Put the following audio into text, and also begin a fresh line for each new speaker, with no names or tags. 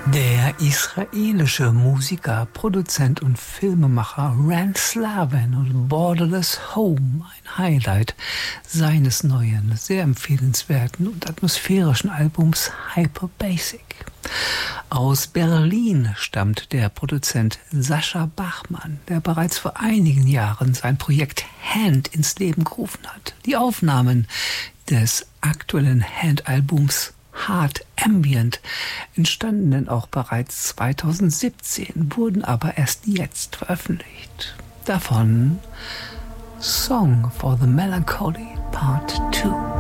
Der israelische Musiker, Produzent und Filmemacher Ran Slavin und Borderless Home, ein Highlight seines neuen, sehr empfehlenswerten und atmosphärischen Albums Hyper Basic. Aus Berlin stammt der Produzent Sascha Bachmann, der bereits vor einigen Jahren sein Projekt Hand ins Leben gerufen hat. Die Aufnahmen des aktuellen Hand-Albums Hard Ambient entstanden denn auch bereits 2017, wurden aber erst jetzt veröffentlicht. Davon Song for the Melancholy Part 2.